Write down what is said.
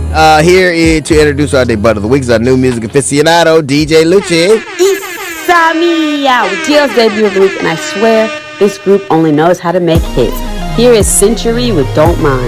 Here is to introduce our debut of the week is our new music aficionado, DJ Lucci. Isamia with GL's debut of the week, and I swear this group only knows how to make hits. Here is Century with Don't Mind.